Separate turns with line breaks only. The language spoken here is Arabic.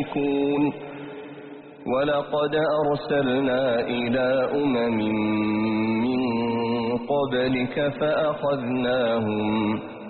يشركون ولقد أرسلنا إلى أمم من قبلك فأخذناهم